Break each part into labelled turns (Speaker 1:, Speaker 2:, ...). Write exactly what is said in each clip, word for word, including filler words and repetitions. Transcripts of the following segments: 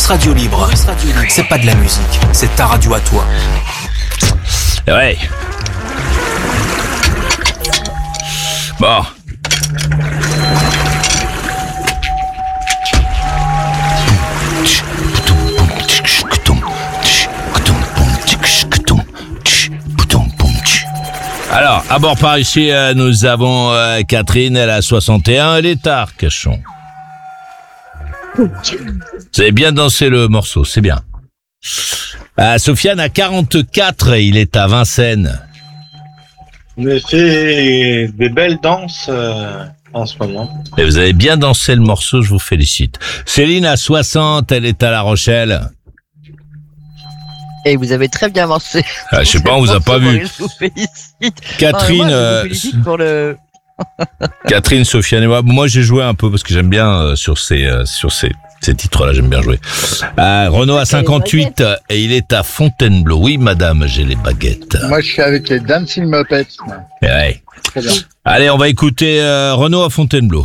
Speaker 1: Maurice Radio Libre. Maurice Radio Libre. C'est pas de la musique, c'est ta radio à toi.
Speaker 2: Ouais. Bon. Alors, à bord par ici, euh, nous avons euh, Catherine, elle a soixante et un, elle est tard, Cachon. Vous avez bien dansé le morceau, c'est bien. Euh, Sofiane a quarante-quatre et il est à Vincennes.
Speaker 3: Vous avez fait des belles danses euh, en ce moment.
Speaker 2: Et vous avez bien dansé le morceau, je vous félicite. Céline a soixante, elle est à La Rochelle.
Speaker 4: Et vous avez très bien avancé.
Speaker 2: Ah, je sais pas, on vous a pas vu.
Speaker 4: Je vous félicite.
Speaker 2: Catherine,
Speaker 4: non, moi, je
Speaker 2: euh,
Speaker 4: vous félicite pour le...
Speaker 2: Catherine, Sofiane et moi. Moi, j'ai joué un peu parce que j'aime bien euh, sur ces euh, sur ces ces titres-là, j'aime bien jouer. Euh, Renaud a cinquante-huit et il est à Fontainebleau. Oui, madame, j'ai les baguettes.
Speaker 5: Moi, je suis avec les Dancing Muppets.
Speaker 2: Ouais.
Speaker 5: Très bien.
Speaker 2: Allez, on va écouter euh, Renaud à Fontainebleau.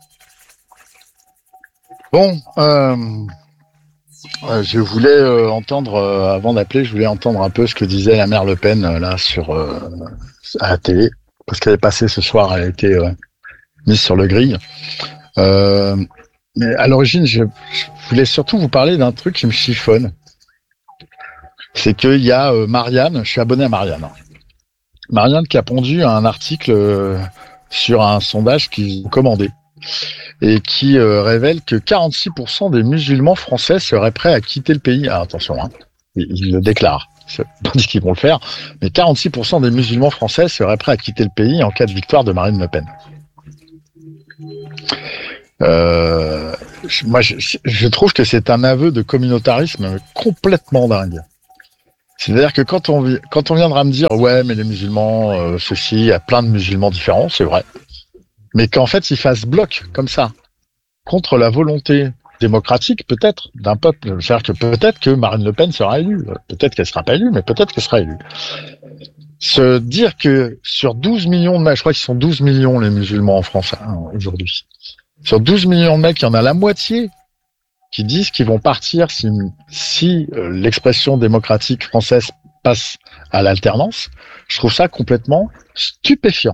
Speaker 5: Bon, euh, euh, je voulais euh, entendre, euh, avant d'appeler, je voulais entendre un peu ce que disait la mère Le Pen euh, là sur euh, à la télé, parce qu'elle est passée ce soir, elle a été euh, mise sur le grill. Euh, mais à l'origine, je, je voulais surtout vous parler d'un truc qui me chiffonne. C'est qu'il y a euh, Marianne, je suis abonné à Marianne. Hein. Marianne qui a pondu un article euh, sur un sondage qu'ils ont commandé et qui euh, révèle que quarante-six pour cent des musulmans français seraient prêts à quitter le pays. Ah, attention, hein, ils, ils le déclarent. C'est pas dit qu'ils vont le faire, mais quarante-six pour cent des musulmans français seraient prêts à quitter le pays en cas de victoire de Marine Le Pen. Euh, je, moi, je, je trouve que c'est un aveu de communautarisme complètement dingue. C'est-à-dire que quand on, quand on viendra me dire « Ouais, mais les musulmans, euh, ceci, il y a plein de musulmans différents », c'est vrai. Mais qu'en fait, ils fassent bloc, comme ça, contre la volonté démocratique, peut-être, d'un peuple. C'est-à-dire que peut-être que Marine Le Pen sera élue. Peut-être qu'elle sera pas élue, mais peut-être qu'elle sera élue. Se dire que sur douze millions de mecs, je crois qu'ils sont douze millions les musulmans en France hein, aujourd'hui. Sur douze millions de mecs, il y en a la moitié qui disent qu'ils vont partir si, si euh, l'expression démocratique française passe à l'alternance. Je trouve ça complètement stupéfiant.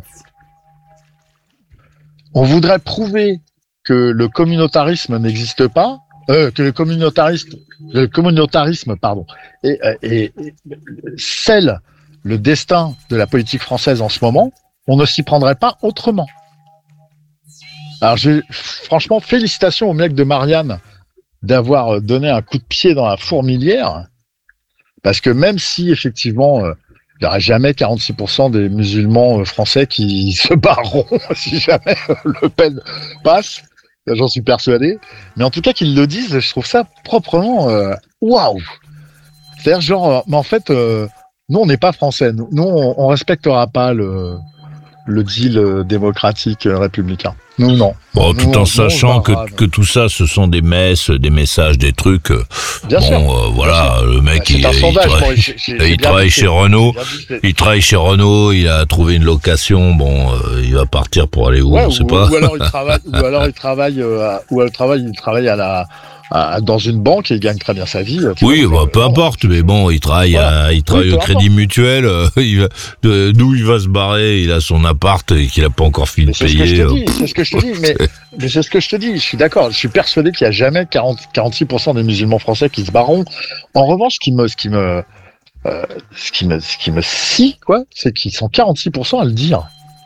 Speaker 5: On voudrait prouver que le communautarisme n'existe pas, euh, que le communautarisme, le communautarisme, pardon, et, et, et scelle le destin de la politique française en ce moment. On ne s'y prendrait pas autrement. Alors, j'ai, franchement, félicitations au mec de Marianne d'avoir donné un coup de pied dans la fourmilière, parce que même si effectivement euh, il n'y aura jamais quarante-six pour cent des musulmans français qui se barreront si jamais Le Pen passe, j'en suis persuadé, mais en tout cas qu'ils le disent, je trouve ça proprement waouh. Wow. C'est-à-dire genre, euh, mais en fait, euh, nous on n'est pas français, nous, nous on, on respectera pas le le deal euh, démocratique euh, républicain. Nous, non.
Speaker 2: Bon,
Speaker 5: nous,
Speaker 2: tout en
Speaker 5: nous,
Speaker 2: sachant que, que tout ça, ce sont des messes, des messages, des trucs.
Speaker 5: Bien
Speaker 2: bon,
Speaker 5: sûr.
Speaker 2: Euh, voilà,
Speaker 5: Bien
Speaker 2: le mec,
Speaker 5: bah,
Speaker 2: il,
Speaker 5: un
Speaker 2: il,
Speaker 5: sondage,
Speaker 2: travaille,
Speaker 5: bon, j'ai, j'ai,
Speaker 2: il travaille chez Renault. Il travaille chez Renault, il a trouvé une location. Bon, euh, il va partir pour aller où,
Speaker 5: ouais,
Speaker 2: on sait
Speaker 5: ou,
Speaker 2: pas.
Speaker 5: Ou alors il travaille, ou alors il travaille, euh, à, ou alors il travaille, il travaille à la, à, dans une banque et il gagne très bien sa vie.
Speaker 2: Oui, bah, peu importe, mais bon, il travaille, voilà. à, il travaille oui, au Crédit importe. Mutuel. Euh, il va, de, d'où il va se barrer? Il a son appart et qu'il a pas encore fini de payer.
Speaker 5: C'est ce que je te dis. C'est ce que je te dis. Mais, mais c'est ce que je te dis. Je suis d'accord. Je suis persuadé qu'il y a jamais quarante, quarante-six pour cent des musulmans français qui se barreront. En revanche, ce qui me, ce qui me, euh, ce qui me, ce qui me scie, quoi, c'est qu'ils sont quarante-six pour cent à le dire.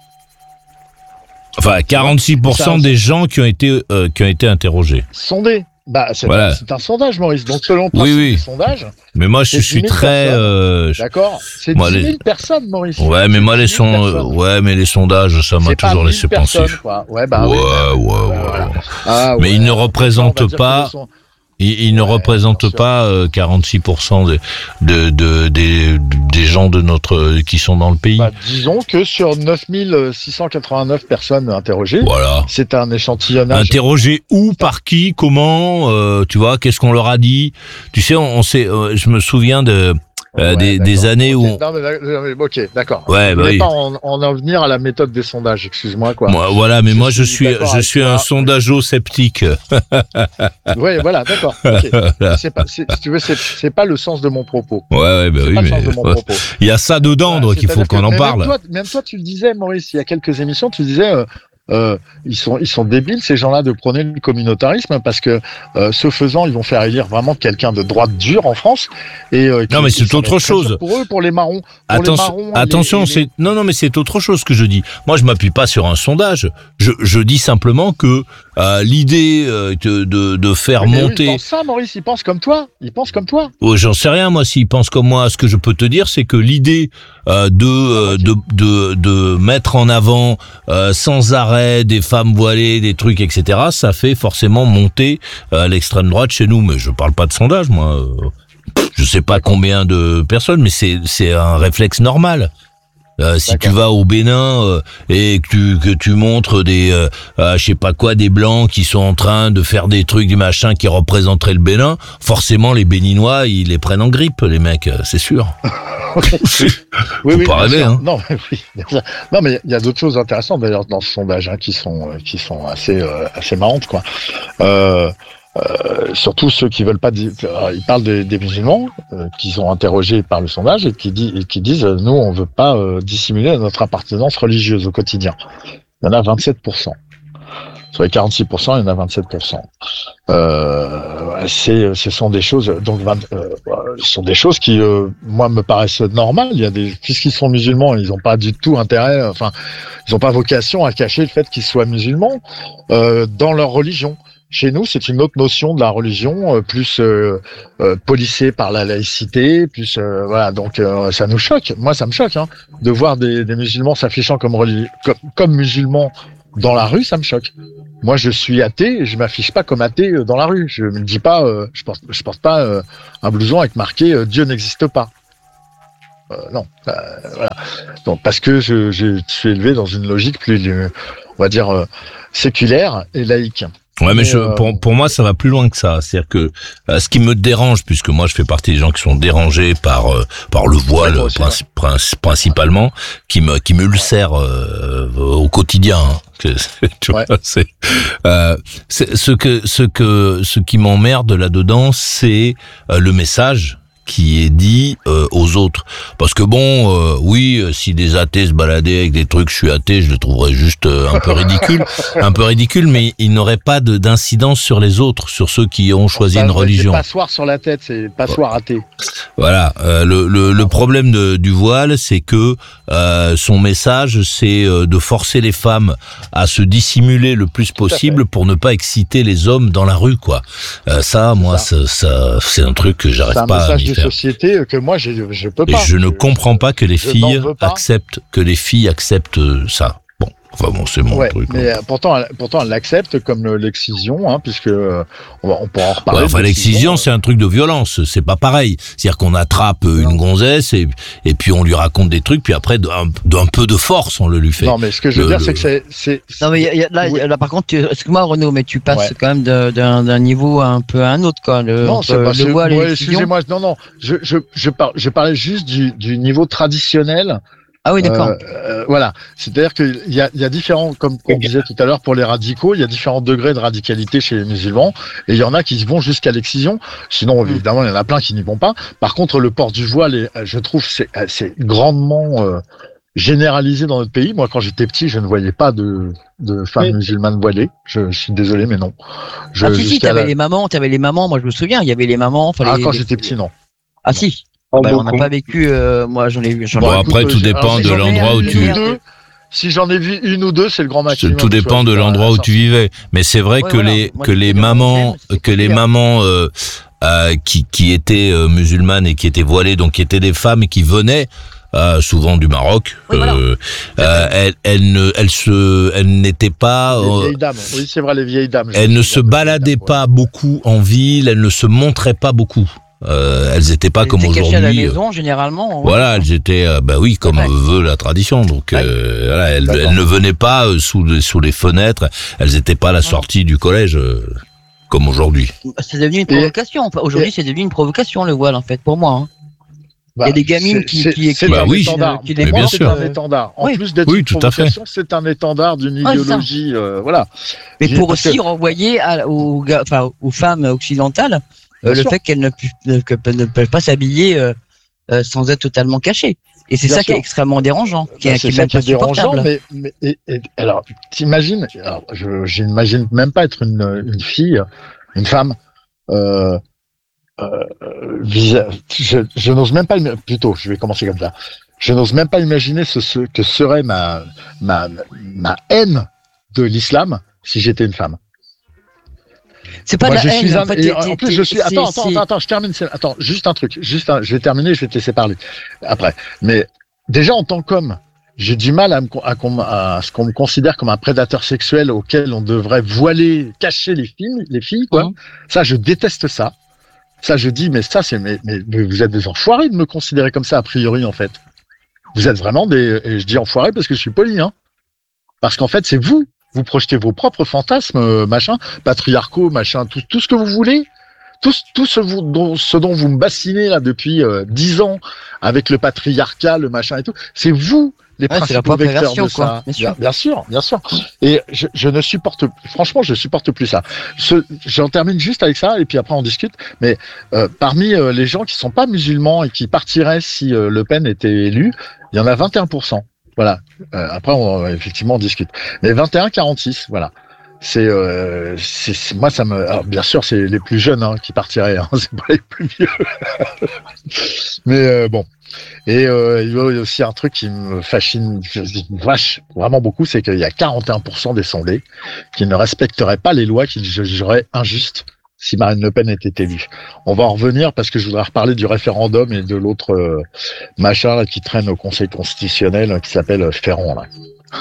Speaker 2: Enfin, quarante-six pour cent des gens qui ont été, euh, qui ont été interrogés.
Speaker 5: Sondés. Bah, c'est,
Speaker 2: voilà.
Speaker 5: un, c'est un sondage, Maurice. Donc, selon le
Speaker 2: oui, oui.
Speaker 5: sondage.
Speaker 2: Mais moi, je suis très. Euh,
Speaker 5: D'accord. C'est dix mille les... personnes, Maurice.
Speaker 2: Ouais, mais moi, les son... ouais, mais les sondages, ça m'a c'est toujours laissé penser.
Speaker 5: Ouais, bah,
Speaker 2: ouais,
Speaker 5: oui,
Speaker 2: ouais, ouais,
Speaker 5: voilà.
Speaker 2: ouais.
Speaker 5: Ah,
Speaker 2: mais
Speaker 5: ouais.
Speaker 2: ils ne représentent pas. Sont... Ils, ils ne ouais, représentent pas euh, quarante-six pour cent de, de, de, des, des gens de notre qui sont dans le pays.
Speaker 5: Bah, disons que sur neuf mille six cent quatre-vingt-neuf personnes interrogées,
Speaker 2: voilà.
Speaker 5: C'est un échantillonnage.
Speaker 2: Interrogées où, par qui, comment, euh, tu vois, qu'est-ce qu'on leur a dit. Tu sais, on, on sait, euh, je me souviens de euh,
Speaker 5: Ouais,
Speaker 2: des,
Speaker 5: d'accord.
Speaker 2: des années où...
Speaker 5: Ok. Non, mais, non, mais, ok, d'accord.
Speaker 2: Ouais,
Speaker 5: Je
Speaker 2: bah
Speaker 5: voulais
Speaker 2: oui.
Speaker 5: pas en, en en venir à la méthode des sondages, excuse-moi, quoi.
Speaker 2: Moi, voilà, mais
Speaker 5: Je
Speaker 2: moi je
Speaker 5: suis
Speaker 2: suis
Speaker 5: d'accord
Speaker 2: je
Speaker 5: avec
Speaker 2: suis
Speaker 5: toi.
Speaker 2: un sondageau-sceptique.
Speaker 5: Ouais, voilà, d'accord. ok.
Speaker 2: Voilà.
Speaker 5: C'est pas, c'est- si tu veux, c'est, c'est pas le sens de mon propos.
Speaker 2: Ouais, ouais, bah
Speaker 5: C'est
Speaker 2: oui,
Speaker 5: pas le
Speaker 2: mais
Speaker 5: sens de mon
Speaker 2: ouais.
Speaker 5: propos.
Speaker 2: Il y a ça dedans,
Speaker 5: Voilà,
Speaker 2: donc il faut
Speaker 5: c'est-à-dire
Speaker 2: qu'on
Speaker 5: que-
Speaker 2: en
Speaker 5: mais
Speaker 2: parle.
Speaker 5: Même toi, même toi, tu le disais, Maurice, il y a quelques émissions, tu disais, euh, euh, ils sont, ils sont débiles ces gens-là de prôner le communautarisme parce que euh, ce faisant, ils vont faire élire vraiment quelqu'un de droite dure en France. Et euh, qui-
Speaker 2: Non, mais
Speaker 5: qui
Speaker 2: c'est
Speaker 5: s'en
Speaker 2: autre
Speaker 5: est très
Speaker 2: chose.
Speaker 5: dur pour eux, pour les marrons. Pour
Speaker 2: Attention,
Speaker 5: les marrons,
Speaker 2: attention,
Speaker 5: les- les-
Speaker 2: c'est non, non, mais c'est autre chose que je dis. Moi, je m'appuie pas sur un sondage. Je, je dis simplement que euh, l'idée euh, de, de de faire
Speaker 5: Mais oui,
Speaker 2: monter.
Speaker 5: ils pensent ça, Maurice, ils pensent comme toi. Ils pensent comme toi.
Speaker 2: Oh, j'en sais rien, moi, s'ils pensent comme moi. Ce que je peux te dire, c'est que l'idée euh, de, euh, de de de mettre en avant euh, sans arrêt des femmes voilées, des trucs, et cetera, ça fait forcément monter euh, l'extrême droite chez nous. Mais je parle pas de sondage, moi. Euh, Je sais pas combien de personnes, mais c'est c'est un réflexe normal. Euh, si tu vas au Bénin euh, et que tu que tu montres des euh, euh, je sais pas quoi, des blancs qui sont en train de faire des trucs, des machins qui représenteraient le Bénin, forcément les Béninois ils les prennent en grippe, les mecs, euh, c'est sûr.
Speaker 5: oui,
Speaker 2: Faut
Speaker 5: oui,
Speaker 2: pas
Speaker 5: bien
Speaker 2: rêver,
Speaker 5: sûr.
Speaker 2: hein.
Speaker 5: Non, mais oui, bien sûr. Non, mais il y a d'autres choses intéressantes d'ailleurs dans ce sondage hein, qui sont euh, qui sont assez euh, assez marrantes quoi. Euh, euh, surtout ceux qui veulent pas. Di- euh, ils parlent des, des musulmans euh, qui sont interrogés par le sondage et qui, dit, et qui disent euh, nous on veut pas euh, dissimuler notre appartenance religieuse au quotidien. Il y en a vingt-sept pour cent. Sur les quarante-six pour cent, il y en a vingt-sept pour cent. Euh, c'est, ce sont des choses, donc, vingt, euh, ce sont des choses qui, euh, moi, me paraissent normales. Il y a des, puisqu'ils sont musulmans, ils n'ont pas du tout intérêt, enfin, ils n'ont pas vocation à cacher le fait qu'ils soient musulmans euh, dans leur religion. Chez nous, c'est une autre notion de la religion, euh, plus euh, euh, policée par la laïcité, plus euh, voilà. Donc euh, ça nous choque. Moi, ça me choque hein, de voir des, des musulmans s'affichant comme, religi- comme comme musulmans dans la rue. Ça me choque. Moi, je suis athée et je m'affiche pas comme athée euh, dans la rue. Je me dis pas, euh, je porte, je porte pas euh, un blouson avec marqué euh, Dieu n'existe pas. Euh, non, euh, voilà. Donc parce que je, je suis élevé dans une logique plus, euh, on va dire, euh, séculaire et laïque.
Speaker 2: Ouais, mais
Speaker 5: Et
Speaker 2: je,
Speaker 5: euh,
Speaker 2: pour, pour moi, ça va plus loin que ça. C'est-à-dire que euh, ce qui me dérange, puisque moi, je fais partie des gens qui sont dérangés par euh, par le voile
Speaker 5: moi aussi,
Speaker 2: princi- princi- principalement, qui me qui me ulcère euh, au quotidien. Hein, que, tu vois,
Speaker 5: Ouais.
Speaker 2: c'est, euh, c'est ce que ce que ce qui m'emmerde là-dedans, c'est euh, le message qui est dit euh, aux autres. Parce que bon, euh, oui, euh, si des athées se baladaient avec des trucs, je suis athée, je le trouverais juste euh, un peu ridicule, un peu ridicule, mais il n'aurait pas de, d'incidence sur les autres, sur ceux qui ont choisi
Speaker 5: ça,
Speaker 2: une
Speaker 5: c'est
Speaker 2: religion.
Speaker 5: passoire sur la tête, c'est passoire athée.
Speaker 2: Voilà, euh, le, le, le problème de, du voile, c'est que euh, son message, c'est euh, de forcer les femmes à se dissimuler le plus possible pour ne pas exciter les hommes dans la rue, quoi. Euh, ça, moi, ça. Ça, ça, c'est un truc que
Speaker 5: C'est
Speaker 2: j'arrive
Speaker 5: un
Speaker 2: pas à
Speaker 5: message
Speaker 2: m'y
Speaker 5: de
Speaker 2: faire.
Speaker 5: société que moi, je, je peux
Speaker 2: Et
Speaker 5: pas.
Speaker 2: je ne comprends pas que les
Speaker 5: je
Speaker 2: filles
Speaker 5: n'en veux pas.
Speaker 2: acceptent que les filles acceptent euh, ça. Bon, enfin bon, c'est mon
Speaker 5: Ouais,
Speaker 2: truc.
Speaker 5: mais
Speaker 2: hein.
Speaker 5: euh, pourtant, elle- pourtant, elle l'accepte comme le- l'excision, hein, puisque euh, on, va, on pourra en
Speaker 2: Ouais,
Speaker 5: reparler.
Speaker 2: enfin,
Speaker 5: de
Speaker 2: l'excision, c'est un truc de violence. C'est pas pareil. C'est-à-dire qu'on attrape euh, une gonzesse et, et puis on lui raconte des trucs, puis après, d'un, d'un peu de force, on le lui fait.
Speaker 5: Non, mais ce que je veux
Speaker 2: Le-
Speaker 5: dire,
Speaker 2: le-
Speaker 5: c'est que c'est, c'est, c'est-
Speaker 4: Non mais y a- y a- là,
Speaker 5: Oui.
Speaker 4: y a- là par contre, tu- excuse-moi Renaud, mais tu passes
Speaker 5: Ouais.
Speaker 4: quand même de- d'un d'un niveau un peu à un autre quoi. Le,
Speaker 5: non,
Speaker 4: entre
Speaker 5: c'est pas.
Speaker 4: le
Speaker 5: c'est-
Speaker 4: voile et
Speaker 5: ouais,
Speaker 4: l'excision.
Speaker 5: excusez-moi, non, non, je, je, je, par, je parlais juste du, du niveau traditionnel.
Speaker 4: Ah oui, d'accord.
Speaker 5: Euh, euh, voilà, c'est-à-dire qu'il y a, il y a différents, comme on disait tout à l'heure pour les radicaux, il y a différents degrés de radicalité chez les musulmans, et il y en a qui vont jusqu'à l'excision. Sinon, évidemment, il y en a plein qui n'y vont pas. Par contre, le port du voile, est, je trouve, c'est, c'est grandement euh, généralisé dans notre pays. Moi, quand j'étais petit, je ne voyais pas de, de femmes
Speaker 3: Oui.
Speaker 5: musulmanes voilées. Je, je suis désolé, mais non. Je,
Speaker 4: Ah si si,
Speaker 5: jusqu'à
Speaker 4: t'avais
Speaker 5: la-
Speaker 4: les mamans, t'avais les mamans. Moi je me souviens, il y avait les mamans. Enfin,
Speaker 5: Ah,
Speaker 4: les-
Speaker 5: quand
Speaker 4: les-
Speaker 5: j'étais petit, non.
Speaker 4: Ah si.
Speaker 3: Pas
Speaker 4: Bah, on n'a
Speaker 3: beaucoup.
Speaker 4: pas vécu. euh, moi j'en ai vu. J'en ai
Speaker 2: Bon,
Speaker 4: vu.
Speaker 2: après, tout
Speaker 5: euh,
Speaker 2: dépend
Speaker 5: alors, si
Speaker 2: de
Speaker 5: j'en ai
Speaker 2: l'endroit où
Speaker 5: une
Speaker 2: tu-
Speaker 5: ou deux, si j'en ai vu une ou deux, c'est le grand maximum.
Speaker 2: Tout dépend
Speaker 5: tu
Speaker 2: de
Speaker 5: vois,
Speaker 2: l'endroit où tu vivais. Mais c'est vrai
Speaker 4: Ouais,
Speaker 2: que
Speaker 4: voilà.
Speaker 2: les
Speaker 4: Moi,
Speaker 2: que
Speaker 4: j'étais
Speaker 2: les
Speaker 4: dans le
Speaker 2: mamans
Speaker 4: onzième, c'était
Speaker 2: que les
Speaker 4: clair.
Speaker 2: mamans euh, euh, qui qui étaient euh, musulmanes et qui étaient voilées, donc qui étaient des femmes et qui venaient euh, souvent du Maroc,
Speaker 4: Oui, voilà.
Speaker 2: euh, euh, elles elles ne elles se elles n'étaient pas
Speaker 5: Les
Speaker 2: euh,
Speaker 5: vieilles dames. Oui, c'est vrai, les vieilles dames.
Speaker 2: elles
Speaker 5: Je
Speaker 2: ne
Speaker 5: me
Speaker 2: se
Speaker 5: souviens de
Speaker 2: baladaient
Speaker 5: vieilles dames,
Speaker 2: pas beaucoup en ville, elles ne se montraient pas beaucoup. Euh, elles étaient pas
Speaker 4: Elles
Speaker 2: comme
Speaker 4: étaient cachées à la
Speaker 2: aujourd'hui.
Speaker 4: maison généralement. ouais.
Speaker 2: Voilà, elles étaient, euh, bah oui, comme
Speaker 4: Ouais.
Speaker 2: veut la tradition. Donc, euh, voilà, elles,
Speaker 5: D'accord.
Speaker 2: elles ne venaient pas euh, sous, les, sous les fenêtres. Elles n'étaient pas à la sortie du collège euh, comme aujourd'hui.
Speaker 4: C'est devenu une
Speaker 5: Et-
Speaker 4: provocation. Enfin, aujourd'hui, c'est devenu une provocation le voile en fait pour moi. hein.
Speaker 5: Bah,
Speaker 4: Il y a des gamines
Speaker 5: c'est-
Speaker 4: qui,
Speaker 5: c'est-
Speaker 4: qui,
Speaker 5: c'est
Speaker 4: qui,
Speaker 5: un
Speaker 2: Bah oui.
Speaker 5: étendard.
Speaker 4: qui
Speaker 5: Pour
Speaker 2: Mais
Speaker 5: moi,
Speaker 2: bien
Speaker 5: c'est
Speaker 2: sûr.
Speaker 5: un étendard. En
Speaker 4: Oui.
Speaker 5: plus d'être
Speaker 2: Oui,
Speaker 5: une
Speaker 2: tout à fait.
Speaker 5: provocation, c'est un étendard d'une
Speaker 4: Ouais, c'est ça.
Speaker 5: idéologie. euh, voilà.
Speaker 4: Mais
Speaker 5: J'ai-
Speaker 4: pour
Speaker 5: parce
Speaker 4: aussi
Speaker 5: que-
Speaker 4: renvoyer à, aux, gars- enfin, aux femmes occidentales
Speaker 5: Bien
Speaker 4: euh, le
Speaker 5: sûr.
Speaker 4: fait qu'elles ne, pu- que- ne peuvent pas s'habiller euh, euh, sans être totalement cachées. Et c'est
Speaker 5: Bien
Speaker 4: ça qui
Speaker 5: sûr.
Speaker 4: est extrêmement dérangeant, qui
Speaker 5: Bah,
Speaker 4: est,
Speaker 5: c'est
Speaker 4: qui est
Speaker 5: ça
Speaker 4: même
Speaker 5: qui
Speaker 4: pas
Speaker 5: est dérangeant,
Speaker 4: supportable.
Speaker 5: mais, mais et, et- alors t'imagines, alors, je j'imagine même pas être une, une fille, une femme. Euh, euh, visa- je, je n'ose même pas, im- plutôt, je vais commencer comme ça. Je n'ose même pas imaginer ce, ce que serait ma ma ma haine de l'islam si j'étais une femme.
Speaker 4: C'est pas
Speaker 5: Moi,
Speaker 4: de
Speaker 5: je
Speaker 4: la haine.
Speaker 5: suis un,
Speaker 4: en fait,
Speaker 5: et
Speaker 4: t'es-
Speaker 5: en
Speaker 4: t'es-
Speaker 5: plus, je suis.
Speaker 4: c'est-
Speaker 5: Attends,
Speaker 4: c'est-
Speaker 5: attends, attends, attends, je termine. c'est- Attends, juste un truc. Juste, un, je vais terminer. Je vais te laisser parler après. Mais déjà, en tant qu'homme, j'ai du mal à, me, con- à, qu'on- à ce qu'on me considère comme un prédateur sexuel auquel on devrait voiler, cacher les filles, les filles, quoi.
Speaker 4: Mhm.
Speaker 5: Ça, je déteste ça. Ça, je dis, mais ça, c'est, mais, mais, mais vous êtes des enfoirés de me considérer comme ça a priori, en fait. Vous êtes vraiment des, et je dis enfoirés parce que je suis poli, hein. Parce qu'en fait, c'est vous. Vous projetez vos propres fantasmes, euh, machin, patriarcaux, machin, tout, tout ce que vous voulez. Tout, ce- tout ce, vous- dont, ce dont vous me bassinez là depuis euh, dix ans avec le patriarcat, le machin et tout. C'est vous les
Speaker 4: Ouais, c'est la
Speaker 5: principaux
Speaker 4: propre
Speaker 5: vecteurs
Speaker 4: version,
Speaker 5: de
Speaker 4: quoi,
Speaker 5: ça.
Speaker 4: bien sûr.
Speaker 5: bien sûr, bien sûr. Et je, je ne supporte, franchement, je supporte plus ça. Ce, j'en termine juste avec ça et puis après on discute. Mais euh, parmi euh, les gens qui sont pas musulmans et qui partiraient si euh, Le Pen était élu, il y en a vingt et un pour cent. Voilà. Euh, après, on, effectivement, on discute. Mais vingt et un quarante-six, voilà. C'est, euh, c'est, c'est- moi, ça me. Alors, bien sûr, c'est les plus jeunes hein, qui partiraient. Hein, c'est pas les plus vieux. Mais euh, bon. Et euh, il y a aussi un truc qui me fascine, je dis, vache, vraiment beaucoup, c'est qu'il y a quarante et un pour cent des sondés qui ne respecteraient pas les lois qu'ils jugeraient injustes si Marine Le Pen était élue. On va en revenir parce que je voudrais reparler du référendum et de l'autre euh, machin là, qui traîne au Conseil constitutionnel, qui s'appelle euh, Ferron. Là.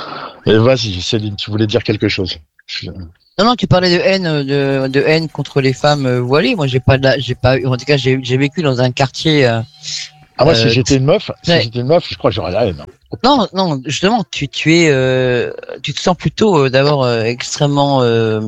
Speaker 5: Et vas-y, Céline, tu voulais dire quelque chose. Je-
Speaker 4: Non, non, tu parlais de haine, de, de haine contre les femmes euh, voilées. Moi, j'ai pas, de la- j'ai pas, eu- en tout cas, j'ai, j'ai vécu dans un quartier. euh,
Speaker 5: Ah moi,
Speaker 4: Euh,
Speaker 5: si j'étais une meuf, si
Speaker 4: ouais.
Speaker 5: j'étais une meuf, je crois que j'aurais la haine.
Speaker 4: Non, non, justement, tu, tu es, euh, tu te sens plutôt euh, d'abord euh, extrêmement, euh,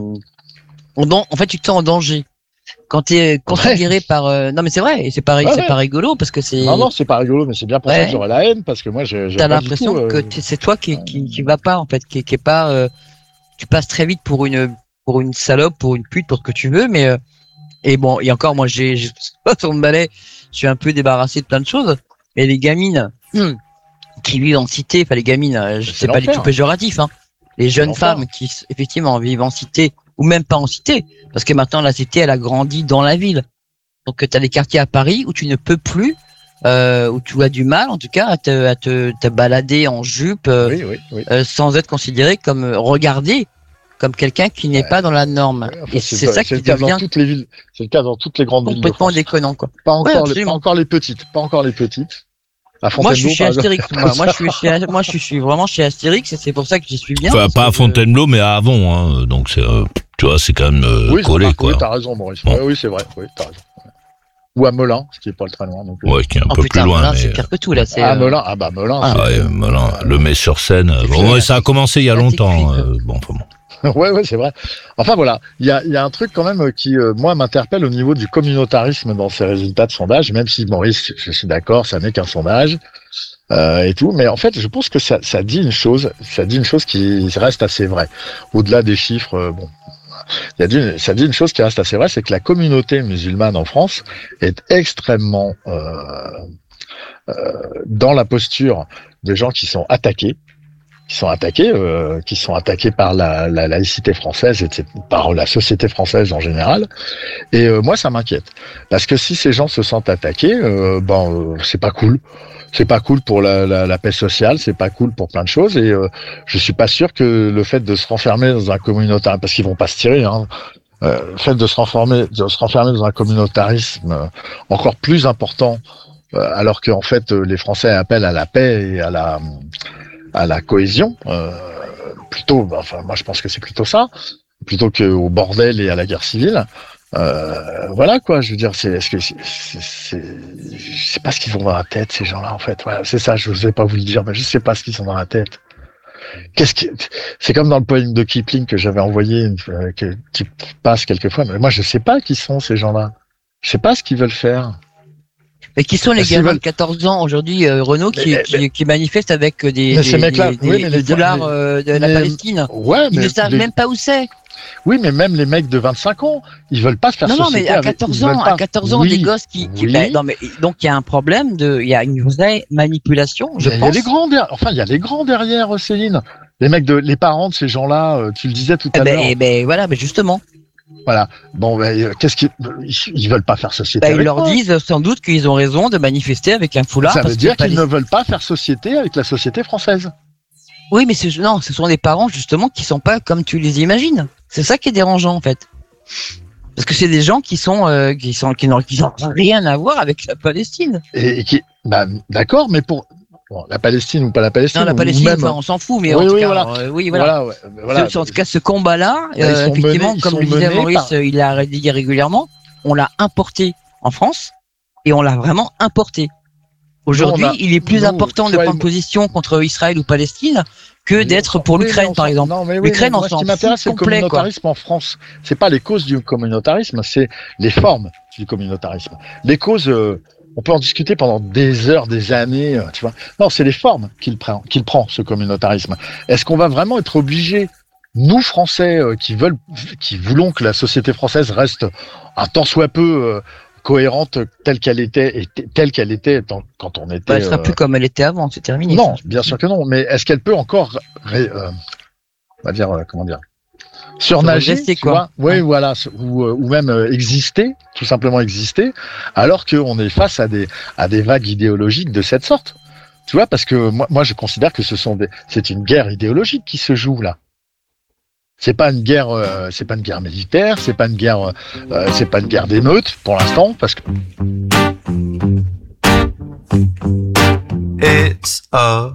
Speaker 4: en, dan- en fait, tu te sens en danger quand tu es considéré par. euh, non, mais c'est vrai, et c'est pas,
Speaker 5: Ouais,
Speaker 4: c'est
Speaker 5: ouais.
Speaker 4: pas rigolo parce que c'est.
Speaker 5: Non, non, c'est pas rigolo, mais c'est bien pour ça
Speaker 4: Ouais.
Speaker 5: que j'aurais la haine parce que moi, j'ai. j'ai
Speaker 4: T'as
Speaker 5: pas du
Speaker 4: l'impression
Speaker 5: tout, euh,
Speaker 4: que t'es- c'est toi qui, qui, qui va pas en fait, qui, qui est pas. euh, tu passes très vite pour une, pour une salope, pour une pute, pour ce que tu veux, mais euh, et bon, et encore, moi, j'ai, j'ai pas sur le balai, je suis un peu débarrassé de plein de choses, mais les gamines hum, qui vivent en cité, enfin les gamines, euh, je
Speaker 5: C'est
Speaker 4: sais pas du
Speaker 5: l'enfer.
Speaker 4: tout péjoratif, hein, les jeunes
Speaker 5: l'enfer.
Speaker 4: femmes qui effectivement vivent en cité ou même pas en cité, parce que maintenant la cité, elle a grandi dans la ville, donc tu as des quartiers à Paris où tu ne peux plus. Euh, où tu as du mal, en tout cas, à te, à te, te balader en jupe euh,
Speaker 5: Oui, oui, oui.
Speaker 4: euh, sans être considéré comme euh, regardé comme quelqu'un qui n'est
Speaker 5: Ouais.
Speaker 4: pas dans la norme.
Speaker 5: Ouais, enfin,
Speaker 4: Et c'est
Speaker 5: pas-
Speaker 4: ça
Speaker 5: c'est
Speaker 4: qui
Speaker 5: le cas dans
Speaker 4: devient
Speaker 5: toutes les villes. C'est le cas dans toutes les grandes villes de
Speaker 4: complètement
Speaker 5: France.
Speaker 4: déconnant, quoi.
Speaker 5: Pas encore,
Speaker 4: Ouais,
Speaker 5: les, pas
Speaker 4: absolument.
Speaker 5: encore les petites, pas encore les petites. À
Speaker 4: Moi, je
Speaker 5: Fontainebleau,
Speaker 4: suis chez
Speaker 5: par exemple.
Speaker 4: Astérix. Moi, moi, je suis chez, moi, je suis, je suis vraiment chez Astérix et c'est pour ça que j'y suis bien.
Speaker 2: Enfin,
Speaker 4: parce
Speaker 2: pas à
Speaker 4: que-
Speaker 2: Fontainebleau, mais à Avon. Hein, donc, c'est, euh, tu vois, c'est quand même euh,
Speaker 5: Oui,
Speaker 2: collé,
Speaker 5: remarque,
Speaker 2: quoi.
Speaker 5: oui, t'as raison, Maurice.
Speaker 2: Bon.
Speaker 5: Ouais, oui, c'est vrai. Oui, t'as raison. Ouais. Ou à Melun, ce qui est pas très loin. Donc, euh.
Speaker 2: Ouais, qui est un
Speaker 4: Oh
Speaker 2: peu
Speaker 4: putain,
Speaker 2: plus loin.
Speaker 4: là,
Speaker 2: mais...
Speaker 4: c'est pire que tout, là. C'est,
Speaker 5: Ah,
Speaker 4: euh,
Speaker 5: Melun, ah bah Melun.
Speaker 4: Ah,
Speaker 2: Ah,
Speaker 5: c'est-
Speaker 2: ouais, voilà, le met sur scène.
Speaker 5: C'est
Speaker 2: Bon,
Speaker 5: clair.
Speaker 2: ouais, ça a commencé il y a
Speaker 4: Là, t'es
Speaker 2: longtemps.
Speaker 4: cuit,
Speaker 2: euh, bon, enfin bon.
Speaker 5: ouais, ouais, c'est vrai. Enfin voilà, il y a, il y a un truc quand même qui, euh, moi, m'interpelle au niveau du communautarisme dans ces résultats de sondage, même si Maurice, je suis d'accord, ça n'est qu'un sondage euh, et tout, mais en fait, je pense que ça, ça dit une chose, ça dit une chose qui reste assez vraie. Au-delà des chiffres, euh, bon, il y a dit, ça dit une chose qui reste assez vraie, c'est que la communauté musulmane en France est extrêmement euh, euh, dans la posture de gens qui sont attaqués. qui sont attaqués, euh, qui sont attaqués par la, la laïcité française et par la société française en général. Et euh, moi, ça m'inquiète parce que si ces gens se sentent attaqués, euh, ben euh, c'est pas cool. C'est pas cool pour la, la, la paix sociale, c'est pas cool pour plein de choses. Et euh, je suis pas sûr que le fait de se renfermer dans un communautarisme, parce qu'ils vont pas se tirer, hein, euh, le fait de se renfermer, de se renfermer dans un communautarisme euh, encore plus important, euh, alors qu'en fait euh, les Français appellent à la paix et à la à la cohésion, euh, plutôt, enfin moi je pense que c'est plutôt ça, plutôt qu'au bordel et à la guerre civile. Euh, voilà quoi, je veux dire, c'est, est-ce que c'est, c'est, c'est, je sais pas ce qu'ils ont dans la tête ces gens-là en fait. Voilà, c'est ça, je n'osais pas vous le dire, mais je sais pas ce qu'ils ont dans la tête. Qu'est-ce qui, c'est comme dans le poème de Kipling que j'avais envoyé, euh, que, qui passe quelquefois, mais moi je sais pas qui sont ces gens-là. Je sais pas ce qu'ils veulent faire.
Speaker 4: Mais qui sont les
Speaker 5: Parce qu'ils
Speaker 4: gamins
Speaker 5: veulent-
Speaker 4: de quatorze ans aujourd'hui, euh, Renault, qui,
Speaker 5: Mais-
Speaker 4: qui, qui manifestent avec des,
Speaker 5: Mais
Speaker 4: des,
Speaker 5: ces mecs-là,
Speaker 4: des,
Speaker 5: oui,
Speaker 4: des-
Speaker 5: mais
Speaker 4: des
Speaker 5: les gars-
Speaker 4: foulards
Speaker 5: mais-
Speaker 4: euh, de la
Speaker 5: mais-
Speaker 4: Palestine.
Speaker 5: Ouais,
Speaker 4: Ils
Speaker 5: mais
Speaker 4: ne savent
Speaker 5: les-
Speaker 4: même pas où c'est.
Speaker 5: Oui, mais même les mecs de vingt-cinq ans, ils veulent pas se faire
Speaker 4: Non, non,
Speaker 5: société
Speaker 4: mais à
Speaker 5: avec-
Speaker 4: quatorze
Speaker 5: ils veulent
Speaker 4: ans,
Speaker 5: pas.
Speaker 4: à quatorze ans,
Speaker 5: Oui,
Speaker 4: des gosses qui, qui
Speaker 5: oui.
Speaker 4: ben, non, mais donc il y a un problème de, il y a une vraie manipulation, je
Speaker 5: Il y a
Speaker 4: pense.
Speaker 5: les grands derrière. Enfin, il y a les grands derrière, Céline. Les mecs de, les parents de ces gens-là, euh, tu le disais tout à
Speaker 4: Eh ben,
Speaker 5: l'heure.
Speaker 4: eh ben, voilà, ben justement.
Speaker 5: Voilà. Bon, ben, euh, qu'est-ce qu'ils, ils veulent pas faire société
Speaker 4: Ben, ils
Speaker 5: avec
Speaker 4: leur
Speaker 5: moi.
Speaker 4: disent sans doute qu'ils ont raison de manifester avec un foulard.
Speaker 5: Ça
Speaker 4: parce
Speaker 5: veut dire
Speaker 4: que
Speaker 5: qu'ils
Speaker 4: Palest-
Speaker 5: ne veulent pas faire société avec la société française.
Speaker 4: Oui, mais ce, non, ce sont des parents justement qui sont pas comme tu les imagines. C'est ça qui est dérangeant en fait. Parce que c'est des gens qui sont, euh, qui sont, qui n'ont, qui n'ont rien à voir avec la Palestine.
Speaker 5: Et, et qui, bah, d'accord, mais pour bon, la Palestine ou pas la Palestine.
Speaker 4: Non, la
Speaker 5: ou
Speaker 4: Palestine,
Speaker 5: même,
Speaker 4: enfin, on s'en fout, mais
Speaker 5: Oui,
Speaker 4: en tout
Speaker 5: oui,
Speaker 4: cas,
Speaker 5: voilà.
Speaker 4: euh, oui, voilà.
Speaker 5: voilà, ouais, voilà.
Speaker 4: Ce- en tout cas, ce combat-là,
Speaker 5: Ils
Speaker 4: euh,
Speaker 5: sont
Speaker 4: effectivement,
Speaker 5: menés- ils
Speaker 4: comme
Speaker 5: sont
Speaker 4: le disait
Speaker 5: menés
Speaker 4: Maurice,
Speaker 5: par-
Speaker 4: euh, il a dit régulièrement, on l'a importé en France et on l'a vraiment importé. Aujourd'hui,
Speaker 5: Nous, on a-
Speaker 4: il est plus
Speaker 5: nous,
Speaker 4: important de
Speaker 5: toi et
Speaker 4: prendre
Speaker 5: moi-
Speaker 4: position contre Israël ou Palestine que
Speaker 5: Oui,
Speaker 4: d'être
Speaker 5: on s'en-
Speaker 4: pour
Speaker 5: oui,
Speaker 4: l'Ukraine,
Speaker 5: mais on
Speaker 4: par
Speaker 5: s'en-
Speaker 4: exemple.
Speaker 5: non, mais oui,
Speaker 4: L'Ukraine,
Speaker 5: mais
Speaker 4: on
Speaker 5: moi, ce
Speaker 4: s'en
Speaker 5: qui
Speaker 4: fout
Speaker 5: m'intéresse, c'est le
Speaker 4: complet, quoi.
Speaker 5: communautarisme en France. C'est pas les causes du communautarisme, c'est les formes du communautarisme. Les causes, euh, on peut en discuter pendant des heures, des années, euh, tu vois. Non, c'est les formes qu'il prend, qu'il prend, ce communautarisme. Est-ce qu'on va vraiment être obligé, nous Français, euh, qui veulent, qui voulons que la société française reste un tant soit peu euh, cohérente telle qu'elle était et t- telle qu'elle était dans- quand on était.
Speaker 4: Bah, elle sera
Speaker 5: euh,
Speaker 4: plus comme elle était avant, c'est terminé.
Speaker 5: Non, bien sûr que non. Mais est-ce qu'elle peut encore, ré- euh, on va dire, euh, comment dire, surnager,
Speaker 4: Rester,
Speaker 5: tu
Speaker 4: quoi.
Speaker 5: vois, oui,
Speaker 4: Ouais.
Speaker 5: voilà, ou, euh, ou même euh, exister, tout simplement exister, alors qu'on est face à des à des vagues idéologiques de cette sorte. Tu vois, parce que moi, moi, je considère que ce sont des, c'est une guerre idéologique qui se joue là. C'est pas une guerre, euh, c'est pas une guerre militaire, c'est pas une guerre, euh, c'est pas une guerre d'émeute pour l'instant, parce que
Speaker 1: It's a